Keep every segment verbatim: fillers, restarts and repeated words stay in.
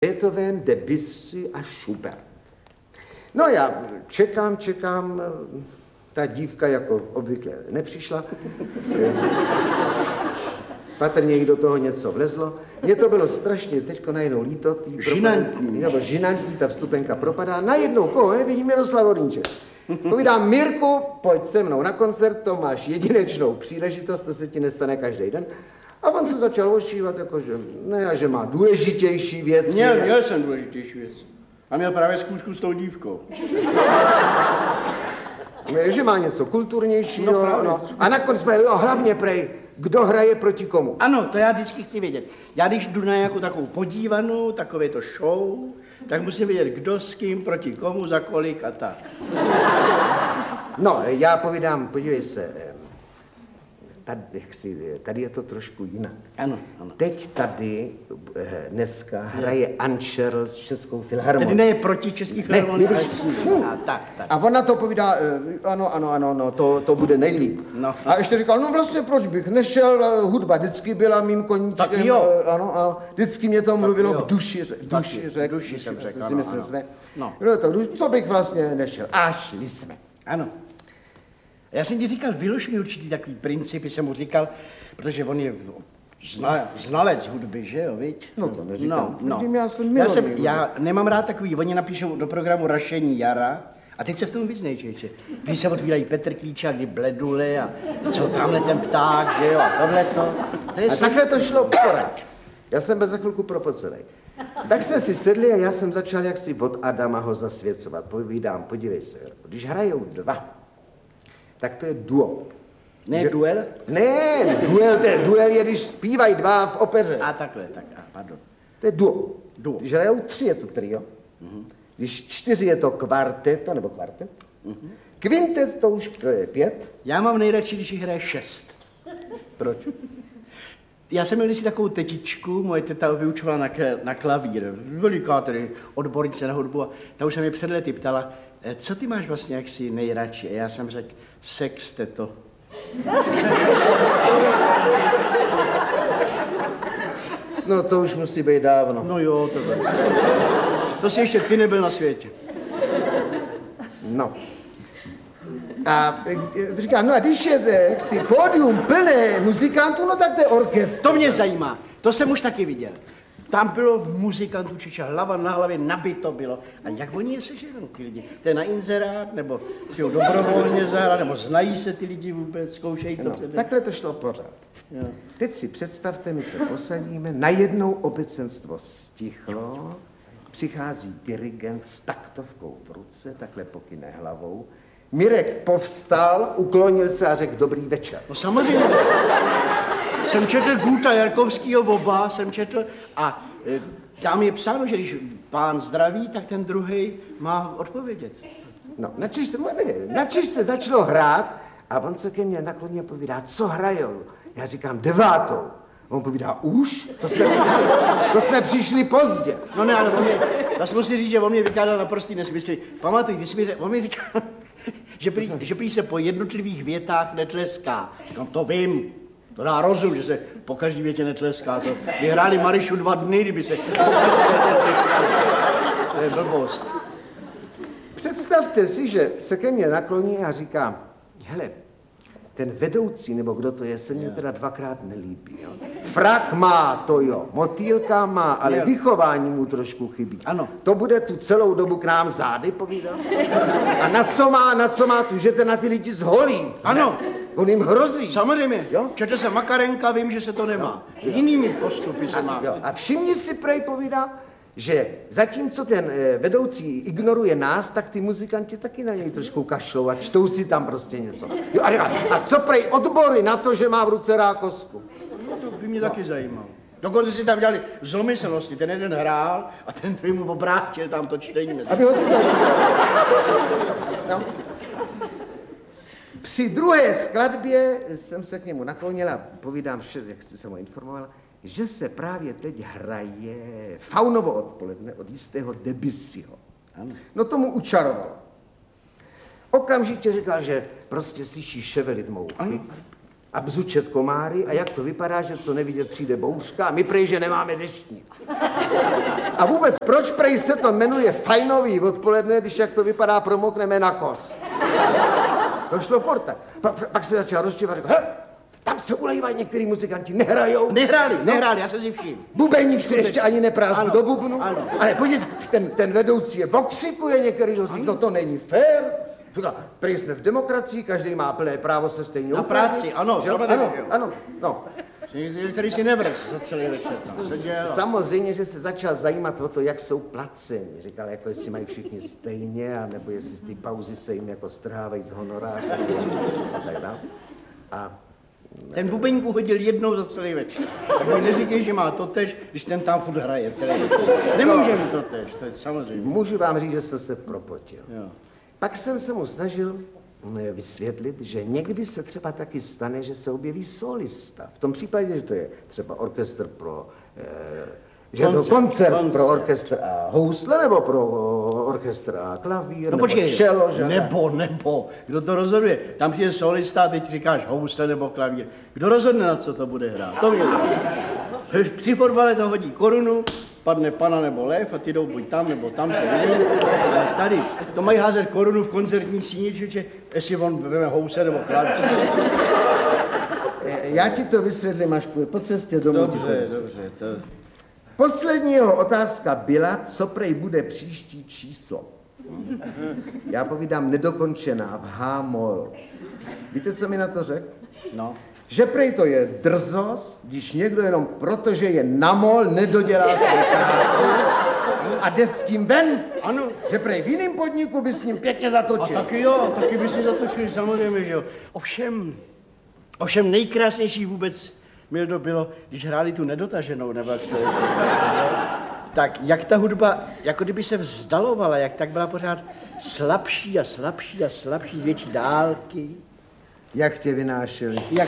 Beethoven, Debussy a Schubert. No já čekám, čekám, ta dívka jako obvykle nepřišla. Patrně jí do toho něco vlezlo. Mně to bylo strašně teďko najednou líto. Žinantní. Nebo žinantní, ta vstupenka propadá. Najednou koho nevidím, Miroslav Horníček. Povídám, Mirku, pojď se mnou na koncert, to máš jedinečnou příležitost, to se ti nestane každý den. A on se začal ošívat, jakože, ne, a že má důležitější věci. Měl, měl jsem důležitější věci. A měl právě zkoušku s tou dívkou. Že má něco kulturnějšího, No, no. A nakonec jsme, jo, hlavně prej, kdo hraje proti komu. Ano, to já vždycky chci vědět. Já když jdu na nějakou takovou podívanou, takové to show, tak musím vědět, kdo s kým, proti komu, za kolik a tak. No, já povídám, podívej se, tady, jak si, tady je to trošku jinak. Ano, ano. Teď tady dneska hraje Anšerl s Českou filharmonií. Tedy ne je proti Český filharmonii, ale s ní. a tak, tak. A on na to povídá, ano, ano, ano, no, to, to bude nejlíp. No. A ještě říkal, no vlastně proč bych nešel, hudba vždycky byla mým koníčkem. Tak jo. Ano, ano, vždycky mě to mluvilo jo. k duši, duši řek. Duši jsem řekl, si ano, myslím, ano. Své. No. No to, co bych vlastně nešel. A šli jsme. Ano. Já jsem ti říkal, vylož mi určitý takový principy, jsem mu říkal, protože on je zna, znalec hudby, že jo, viď? No to neříkám. No, no. Já jsem já, jsem, milovný. já nemám rád takový, oni napíšou do programu Rašení jara a teď se v tom vyznej, člověče. Když se otvírají Petr Klíčák, kdy Bledule a co tamhle ten pták, že jo, a tohleto. To je A takhle to šlo pořád. Já jsem byl za chvilku propocenej. Tak jsme si sedli a já jsem začal jaksi od Adama ho zasvěcovat. Povídám, podívej se, když hrajou dva, tak to je duo. Ne že... duel? Ne, duel, to je, duel je, když zpívají dva v opeře. A takhle, tak, a pardon. To je duo. Duo. Když hrajou tři, je to trio. Mm-hmm. Když čtyři, je to kvarteto, nebo kvartet. Mm-hmm. Kvintet, to už to je pět. Já mám nejradši, když jich hraje šest. Proč? Já jsem měl si takovou tetičku, moje teta vyučovala na, na klavír, veliká tedy odbornice na hudbu a ta už se mě před lety ptala, co ty máš vlastně jaksi nejradši? A já jsem řekl, sex, teto. No to už musí být dávno. No jo, to bylo. To si ještě ty nebyl na světě. No. A e, říkám, no a když je jaksi pódium plné muzikantů, no tak to je orchestr. To mě zajímá, to jsem už taky viděl. Tam bylo muzikantů, čiče hlava na hlavě, nabito bylo. A jak oni je seženou, ty lidi? To je na inzerát, nebo si ho dobrovolně zahrát, nebo znají se ty lidi vůbec, zkoušejí to No, předem? takhle to šlo pořád. Jo. Teď si představte, my se posadíme, najednou obecenstvo stichlo, přichází dirigent s taktovkou v ruce, takhle pokyne hlavou. Mirek povstal, uklonil se a řekl dobrý večer. No samozřejmě. Jsem četl Guta Jarkovskýho oba, jsem četl a e, tam je psáno, že když pán zdraví, tak ten druhý má odpovědět. No, načež se, načež se začalo hrát a on se ke mně nakloně povídá, co hrajou? Já říkám devátou. On povídá, už? To jsme přišli, to jsme přišli pozdě. No ne, ale on mě, já musím říct, že on mě vykádal naprostý nesmysl. Pamatuj, ty jsi mi, on mi říkal, že prý, že prý se po jednotlivých větách netleská. Říkám, to vím. To dá rozum, že se po každý větě netleská. To vyhráli Marišu dva dny, kdyby se po každý větě tleskali. To je blbost. Představte si, že se ke mně nakloní a říká, hele, ten vedoucí, nebo kdo to je, se mně teda dvakrát nelíbí. Jo. Frak má, to jo, motýlka má, ale Jo. vychování mu trošku chybí. Ano. To bude tu celou dobu k nám zády povídat? A na co má, na co má tu, že ten na ty lidi zholí? Ano. On jim hrozí. Samozřejmě. Jo? Četl jsem Makarenka, vím, že se to nemá. Jinými postupy se má. Jo. A všimni si, prej povídá, že zatímco ten eh, vedoucí ignoruje nás, tak ty muzikanti taky na něj trošku kašlou a čtou si tam prostě něco. Jo, a, říká, a co prej odbory na to, že má v ruce rákosku? No, to by mě taky zajímalo. Dokonce si tam dělali zlomyslnosti. Ten jeden hrál a ten druhý mu obrátil tam to čtení. Aby ho no. Při druhé skladbě jsem se k němu naklonila, povídám, jak jste se mu informovala, že se právě teď hraje Faunovo odpoledne od jistého Debussyho. No tomu učarovalo. Okamžitě říkal, že prostě slyší ševelit mouchy. a bzučet komáry a jak to vypadá, že co nevidět přijde bouřka a my prej, že nemáme deštník. A vůbec proč prej se to jmenuje fajnový odpoledne, když jak to vypadá promokneme na kost. To šlo furt tak. Pa, pak se začal rozčívat, řekl, tam se ulejvají některý muzikanti, nehrajou. Nehráli, nehráli, no. Já jsem si všiml. Bubeník si ještě ani neprázdil do bubnu, ano. Ale podívej, ten, ten vedoucí je okřikuje některý hostí, no to není fér. Říká, prý jsme v demokracii, každý má plné právo se stejně na upravit. práci, ano, ano, ano, ano, no. Který si nevrz za celý večer tam seděl. Samozřejmě, že se začal zajímat o to, jak jsou placeni. Říkal, jako jestli mají všichni stejně, anebo jestli z té pauzy se jim jako strhávají z honorářů a tak dále. A ten bubeník uhodil jednou za celý večer. Tak mi neříkej, že má totež, když ten tam furt hraje celý večer. Nemůže mi totež, to je samozřejmě. Můžu vám říct, že jsem se propotil. Jo. Pak jsem se mu snažil vysvětlit, že někdy se třeba taky stane, že se objeví solista. V tom případě, že to je třeba orchestr pro... Eh, že koncert, to koncert, koncert pro orchestr a housle, nebo pro orchestr a klavír, no, nebo počkej, čelo, že? Nebo, nebo, kdo to rozhoduje? Tam přijde solista, teď říkáš housle nebo klavír. Kdo rozhodne, na co to bude hrát? To mě při fotbale to hodí korunu, padne pana nebo lev a ty jdou buď tam, nebo tam se vidí. Ale tady, to mají házet korunu v koncertní síni, čiže jestli on veme housle nebo klavír. Já ti to vysvětlím až po cestě domů. Dobře, dobře, to... Poslední jeho otázka byla, co prej bude příští číslo. Já povídám nedokončená v H-moll. Víte, co mi na to řekl? No. Že prej to je drzost, když někdo jenom protože je na mol, nedodělá své práci a jde s tím ven. Ano. Že prej v jiném podniku by s ním pěkně zatočil. A taky jo, taky by si zatočili, samozřejmě, že jo. Ovšem, ovšem nejkrásnější vůbec, Mildo, bylo, když hráli tu nedotaženou, nebo jak se... Tak jak ta hudba, jako kdyby se vzdalovala, jak tak byla pořád slabší a slabší a slabší z větší dálky. Jak tě vynášeli? Jak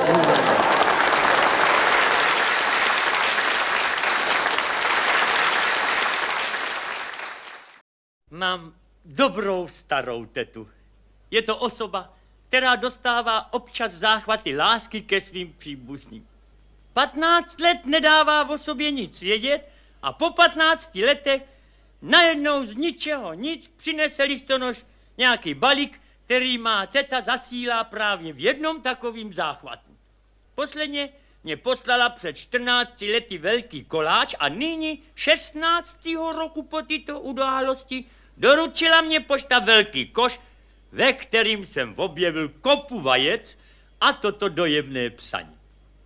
Mám dobrou starou tetu. Je to osoba, která dostává občas záchvaty lásky ke svým příbuzným. patnáct let nedává o sobě nic vědět a po patnácti letech najednou z ničeho nic přinese listonoš nějaký balík, který má teta zasílá právě v jednom takovým záchvatu. Posledně mě poslala před čtrnácti lety velký koláč a nyní šestnáctého roku po této události doručila mě pošta velký koš, ve kterým jsem objevil kopu vajec a toto dojemné psaní.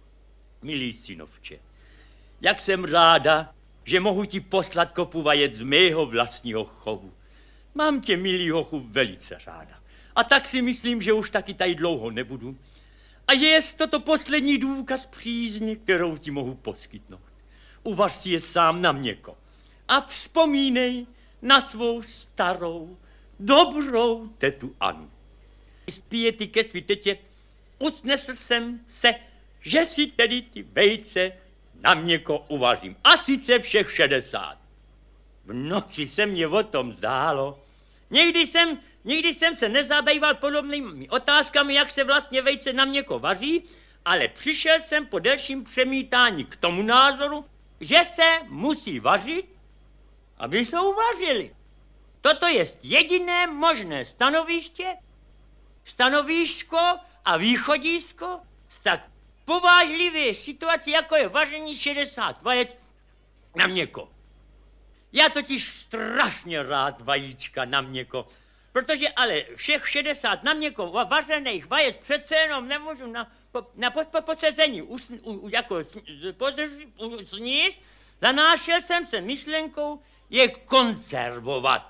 Milý synovče, jak jsem ráda, že mohu ti poslat kopu vajec z mého vlastního chovu. Mám tě, milý hochu, velice ráda. A tak si myslím, že už taky tady dlouho nebudu. A že je toto poslední důkaz přízně, kterou ti mohu poskytnout. Uvaž si je sám na měko. A vzpomínej na svou starou, dobrou tetu Anu. Z piety ke svý tetě usnesl jsem se, že si tedy ty vejce na měko uvařím. A sice všech šedesát. V noci se mě o tom zdálo. Někdy jsem, někdy jsem se nezabýval podobnými otázkami, jak se vlastně vejce na měko vaří, ale přišel jsem po delším přemítání k tomu názoru, že se musí vařit, aby se uvařili. Toto je jediné možné stanoviště, stanoviško a východisko z tak povážlivé situaci, jako je vaření šedesát vajec na měko. Já totiž strašně rád vajíčka na měko, protože ale všech šedesát na měko vařených vajec přece jenom nemůžu na, na posezení us, u, jako sníst. Zanášel jsem se myšlenkou je konzervovat.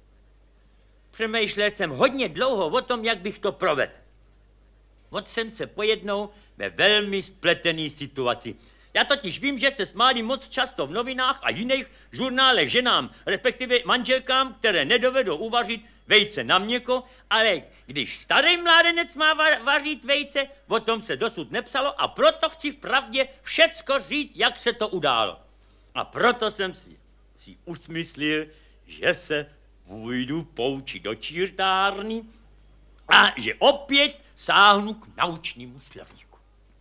Přemýšlel jsem hodně dlouho o tom, jak bych to provedl. Od jsem se pojednou ve velmi spletený situaci. Já totiž vím, že se smálí moc často v novinách a jiných žurnálech ženám, respektive manželkám, které nedovedou uvařit vejce na měko, ale když starý mládenec má vařit vejce, o tom se dosud nepsalo a proto chci vpravdě všecko říct, jak se to událo. A proto jsem si, si usmyslil, že se půjdu poučit do čírtárny a že opět sáhnu k naučnímu slovníku.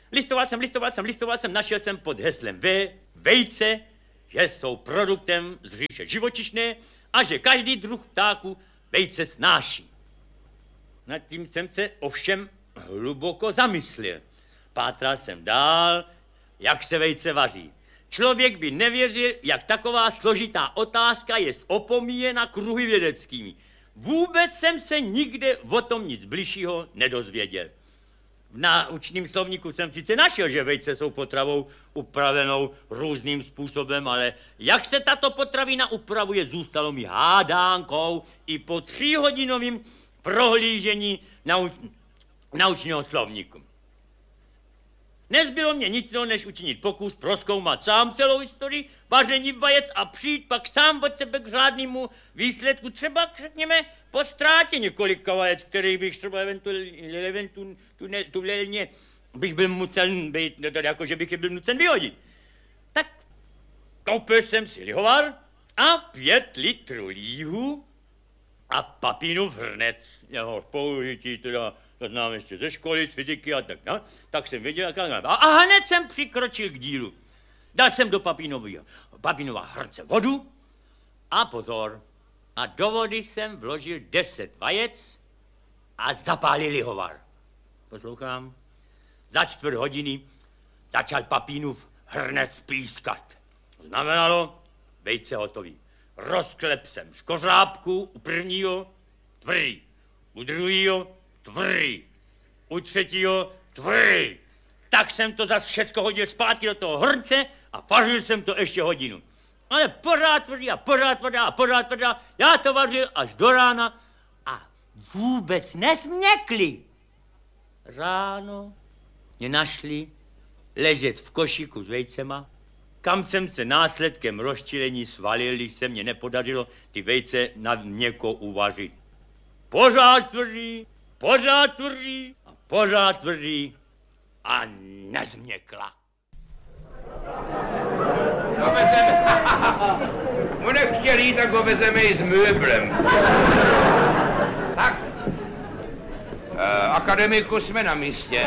Listoval jsem, listoval jsem, listoval jsem, našel jsem pod heslem V, vejce, že jsou produktem z říše živočišné a že každý druh ptáku vejce snáší. Nad tím jsem se ovšem hluboko zamyslel. Pátral jsem dál, jak se vejce vaří. Člověk by nevěřil, jak taková složitá otázka je opomíjena kruhy vědeckými. Vůbec jsem se nikde o tom nic bližšího nedozvěděl. V náučním slovníku jsem sice našel, že vejce jsou potravou upravenou různým způsobem, ale jak se tato potravina upravuje, zůstalo mi hádánkou i po tříhodinovým prohlížení nauč naučného slovníku. Nezbylo mě nic jiného, než učinit pokus prozkoumat sám celou historii vaření vajec a přijít pak sám od sebe k řádnému výsledku. Třeba, řekněme, po ztrátě několika vajec, který bych třeba eventuálně bych byl nucen být, jako že bych je byl nucen vyhodit. Tak koupil jsem si lihovar a pět litrů líhu a papínův hrnec. Jeho použití teda to znám ještě ze školy, z fyziky a tak, no. Tak jsem věděl, jak a, a hned jsem přikročil k dílu. Dal jsem do papínová hrnce vodu a pozor, a do vody jsem vložil deset vajec a zapálil lihovar. Poslouchám. Za čtvrt hodiny začal papínův hrnec pískat. To znamenalo, vejce hotový. Rozklep jsem škořápku u prvního, tvrdý, u druhého, tvrdý, u třetího, tvrdý. Tak jsem to zase všecko hodil zpátky do toho hrnce a vařil jsem to ještě hodinu. Ale pořád tvrdý a pořád tvrdá a pořád tvrdá. Já to vařil až do rána a vůbec nesměkli. Ráno mě našli ležet v košíku s vejcema, kam jsem se následkem rozčilení svalil, když se mně nepodařilo ty vejce na měko uvařit. Pořád tvrdý, pořád tvrdý a pořád tvrdý a nezměkla. No vezeme, mu nechtěl jít, tak ho vezeme i s möblem. Tak, e, akademiku jsme na místě.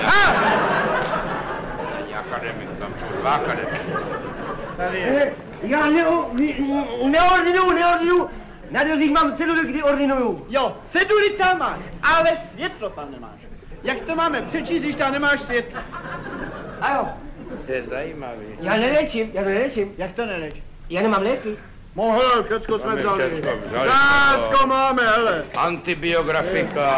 Není akademik, tam jsou dva akademiky. Tady je. Já neo, ne, neordinuju, neordinuju. Na dveřích mám ceduly, kdy ordinuju. Jo, ceduly tam máš, ale světlo tam nemáš. Jak to máme přečíst, když tam nemáš světlo? A jo. To je zajímavý. Já neléčím, já neléčím. Jak to neleč? Já nemám léky. Mohl, všecko jsme Máme vzali. všecko vzali. Všecko máme, hele. Antibiografika.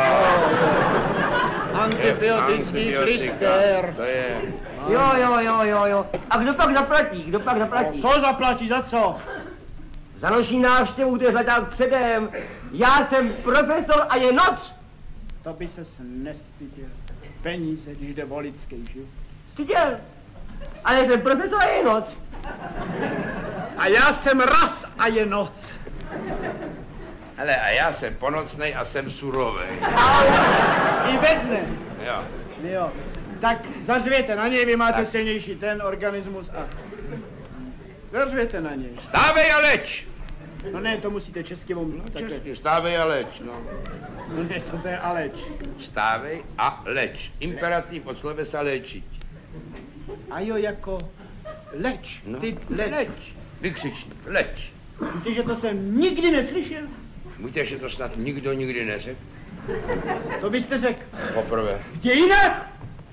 Antibiotický klister. To je. Jo, jo, jo, jo, jo. A kdo pak zaplatí, kdo pak zaplatí? Co zaplatí, za co? Za noční návštěvu, to je zaták předem. Já jsem profesor a je noc. To by ses nestyděl. Peníze, když jde o lidský život. Styděl. Ale jsem profesor a je noc. A já jsem raz a je noc. Hele, a já jsem ponocnej a jsem surovej. I ve dne. Jo. Jo. Tak zařvěte na něj, vy máte Tak. silnější ten organismus a... Zařvěte na něj. Stávej a leč. No ne, to musíte česky mluvit. No, takhle. česky, stávej a leč, no. No ne, co to je aleč? Stávej a leč. Imperativ od slovesa léčit. A jo, jako leč, No. ty leč. leč. Vykřičník, leč. Víte, že to jsem nikdy neslyšel? Víte, že to snad nikdo nikdy neřekl? To byste řekl. Poprvé. Kde jinak?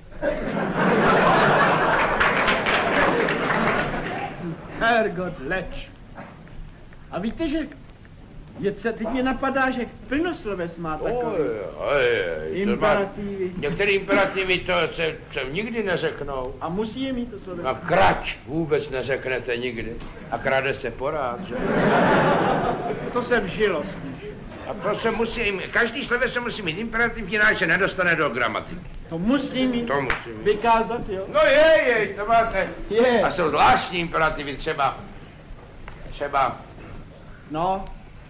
Hergot, leč. A víte, že je, teď mě napadá, že plnosloves má takový. Oj, oj, oj, to má- Imperativy. Některé imperativy to se, se nikdy neřeknou. A musí je mít to sloves. A krať vůbec neřeknete nikdy. A krade se porád, že? To jsem žilo spíš. A to se musí, každý sloves se musí mít imperativ, jinak se nedostane do gramatiky. To musí mít. To musí mít. Vykázat, jo? No je, je, to máte. Je. A jsou zvláštní imperativy, třeba, třeba No,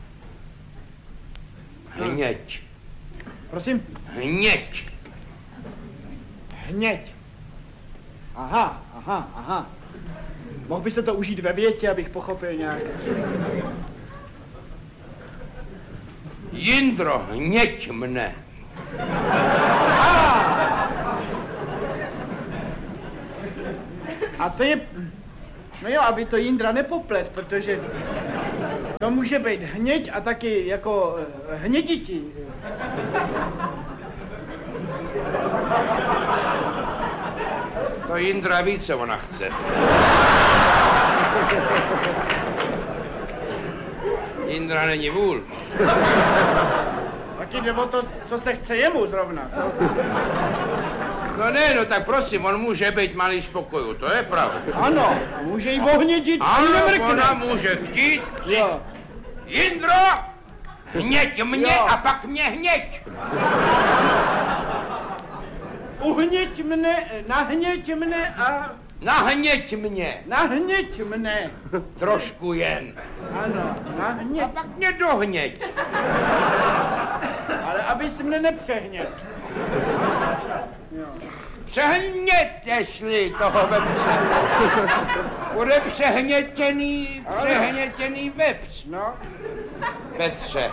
hněď. prosím, Hněď. hněď. Aha, aha, aha. Mohl byste to užít ve větě, abych pochopil nějak. Jindro, hněď mne. A to je... No jo, aby to Jindra nepoplet, protože to může být hněď a taky jako hnědití. To Jindra ví, co ona chce. Jindra není vůl. Taky jde o to, co se chce jemu zrovna. No ne, no tak prosím, on může být malý spokoju, to je pravda. Ano, může jí ohnědit a Ano, nemrkne. ona může chtít. Jo. Jindro, hněď mě Jo. a pak mě hněď. Uhněď mne, nahněď mne a Nahněď mě. nahněď mne. Trošku jen. Ano, A nahněď, pak mě dohněď. ale abys mne nepřehněd. Přehněte-šli toho vepře. Bude přehnětěný, přehnětěný vepř. No, Petře.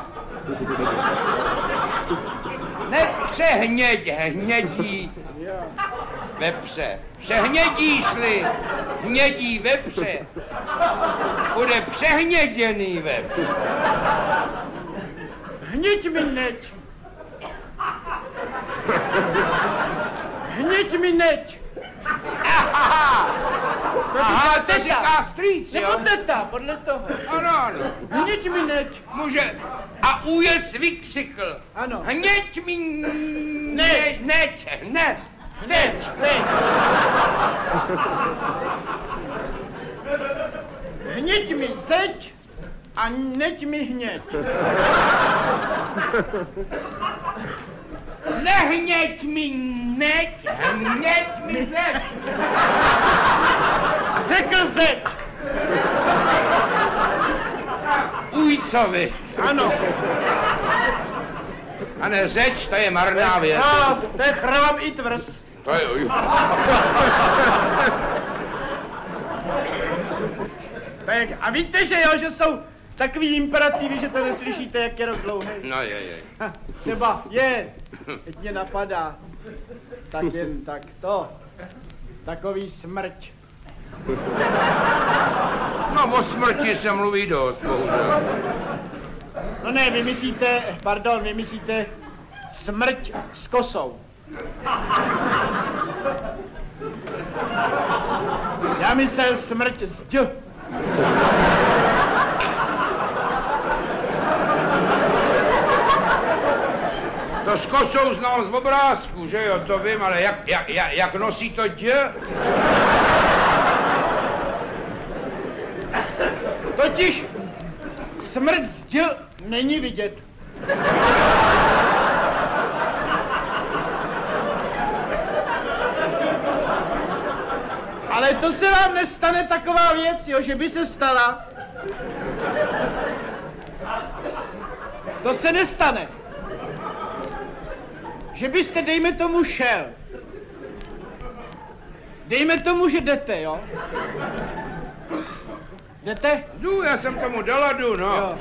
Nepřehněď hnědí jo. vepře. Přehnědíš-li hnědí vepře, bude přehněděný vepř. Hněď mi neď. Hněď mi neď. Aha, aha, to říká strýc, Nebo jo? teta, podle toho. Ano, ano. Hněď mi neď. Může. A ujec vykřikl. Ano. Hněď mi Neď. neď, neď, neď, neď. Neď. Hněď mi zeď a neď mi hněď. Nehněď mi neď, hněď mi zeď. Řekl zeď. Ujcovi. Ano. A ne řeč, to je marná věc. Vás, to je chrám i tvrz. To je uj. Tak, a víte, že jo, že jsou takový imperativy, že to neslyšíte, jak je rok dlouhý. No je, je. Ha, třeba je, teď mě napadá, tak jen tak to, takový smrť. No o smrti se mluví dost, bohužel. No ne, vy myslíte, pardon, vy myslíte smrť s kosou. Já myslel smrť s dž. To s kosou znal z obrázku, že jo, to vím, ale jak, jak, jak, jak nosí to dě? Totiž smrť z dž není vidět. Ale to se vám nestane taková věc, jo, že by se stala. To se nestane. Že byste, dejme tomu, šel. Dejme tomu, že jdete, jo? Jdete? Jdu, já jsem tomu dala, jdu, no. Jo.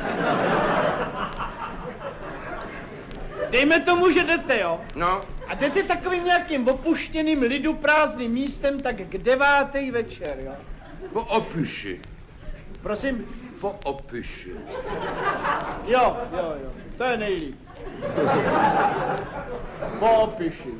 Dejme tomu, že jdete, jo? No, A jdete takovým nějakým opuštěným lidu prázdným místem tak k devátej večer, jo? po opiši, Prosím? po opiši. Jo, jo, jo, to je nejlíp. Po opiši.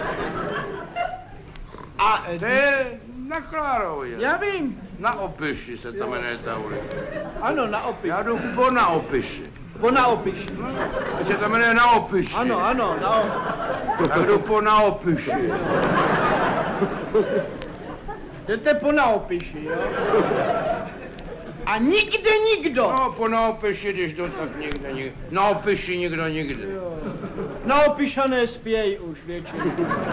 A To je na Klárově. já vím, Na opiši se to jmenuje ta ulice. ano, na opiši. Já jdu po na opiši. Po na opiši. To se to jmenuje na opiši. Ano, ano, na opiši. Tak jdu po na opiši. Jdete po na opiši, jo? A nikde nikdo. No, po na opiši, když jdu, tak nikde, nikde. Na opiši nikdo nikde. Na opišané spějí už většinou.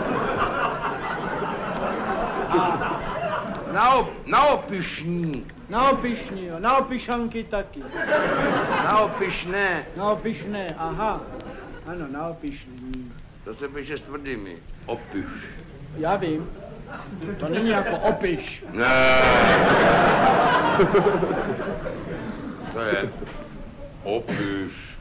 Na, op, na opišní. Na opišní, jo, na opišanky taky. Na opišné. Na opišné, aha. Ano, na opišní. To se píše s tvrdými. Opiš. Já vím. To není jako opiš. Ne. To je opiš.